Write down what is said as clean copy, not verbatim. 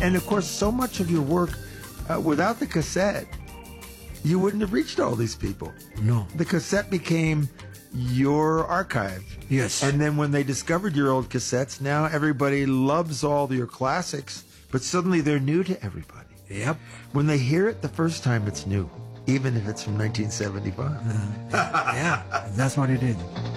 And of course, so much of your work, without the cassette, you wouldn't have reached all these people. No. The cassette became your archive. Yes. And then when they discovered your old cassettes, now everybody loves all your classics, but suddenly they're new to everybody. Yep. When they hear it the first time, it's new, even if it's from 1975. Yeah, that's what it is.